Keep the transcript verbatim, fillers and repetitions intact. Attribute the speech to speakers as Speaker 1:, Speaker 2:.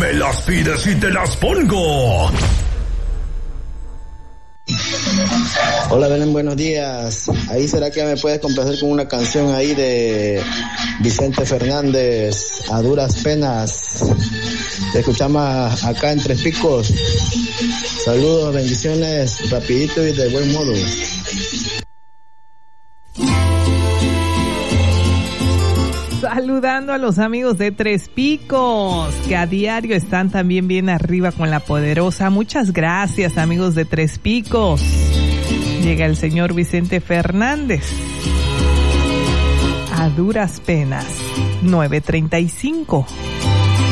Speaker 1: Me las pides y te las pongo.
Speaker 2: Hola Belén, buenos días. Ahí será que me puedes complacer con una canción ahí de Vicente Fernández, A Duras Penas. Te escuchamos acá en Tres Picos. Saludos, bendiciones, rapidito y de buen modo.
Speaker 3: Saludando a los amigos de Tres Picos, que a diario están también bien arriba con la poderosa. Muchas gracias, amigos de Tres Picos. Llega el señor Vicente Fernández. A duras penas, nueve treinta y cinco.